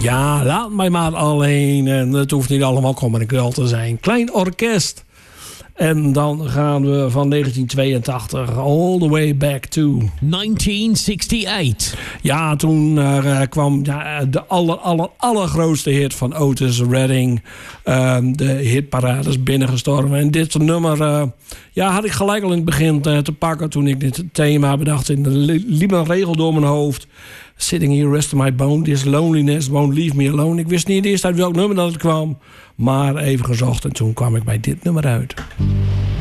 Ja, laat mij maar alleen. En het hoeft niet allemaal kom en kwel te zijn. Klein orkest. En dan gaan we van 1982 all the way back to 1968. Ja, toen kwam de allergrootste hit van Otis Redding. De hitparades binnengestorven. En dit nummer had ik gelijk al in het begin te pakken toen ik dit thema bedacht. En er liep een regel door mijn hoofd. Sitting here resting my bone, this loneliness won't leave me alone. Ik wist niet eerst uit welk nummer dat het kwam, maar even gezocht en toen kwam ik bij dit nummer uit.